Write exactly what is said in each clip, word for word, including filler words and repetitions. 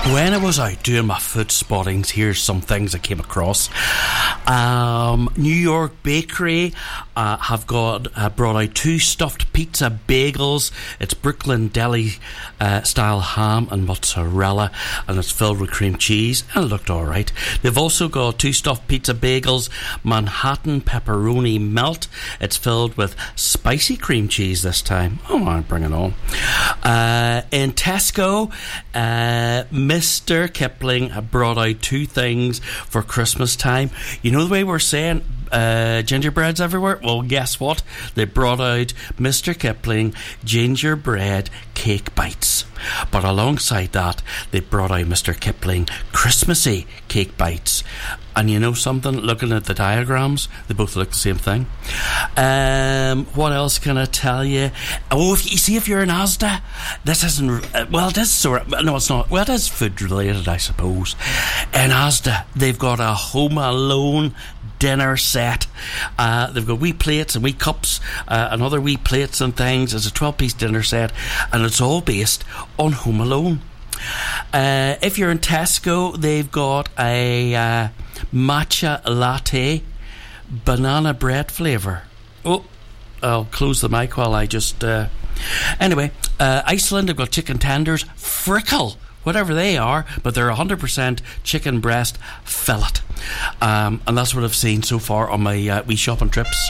When I was out doing my food spottings, here's some things I came across. Um, New York Bakery uh, have got uh, brought out two stuffed pizza bagels. It's Brooklyn Deli uh, style ham and mozzarella, and it's filled with cream cheese, and it looked alright. They've also got two stuffed pizza bagels, Manhattan pepperoni melt. It's filled with spicy cream cheese this time. Oh, I bring it on. Uh, in Tesco, uh, Mister Kipling brought out two things for Christmas time. You know the way we're saying uh, gingerbreads everywhere? Well, guess what? They brought out Mister Kipling gingerbread cake bites. But alongside that, they brought out Mister Kipling Christmassy cake bites. And you know something? Looking at the diagrams, they both look the same thing. Um, what else can I tell you? Oh, if you see, if you're in Asda, this isn't, uh, well, it is sort of, no, it's not. Well, it is food related, I suppose. In Asda, they've got a Home Alone dinner set. Uh, they've got wee plates and wee cups uh, and other wee plates and things. It's a twelve-piece dinner set, and it's all based on Home Alone. Uh, if you're in Tesco, they've got a uh, matcha latte banana bread flavour. Oh, I'll close the mic while I just... Uh... Anyway, uh, Iceland have got chicken tenders, frickle, whatever they are, but they're one hundred percent chicken breast fillet. Um, and that's what I've seen so far on my uh, wee shopping trips.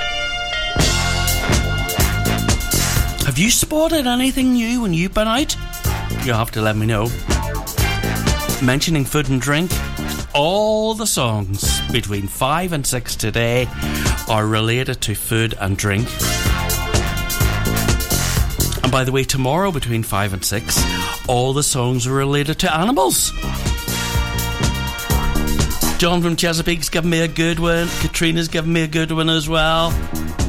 Have you spotted anything new when you've been out? You'll have to let me know. Mentioning food and drink, all the songs between five and six today are related to food and drink. And by the way, tomorrow between five and six, all the songs are related to animals. John from Chesapeake's given me a good one. Katrina's given me a good one as well.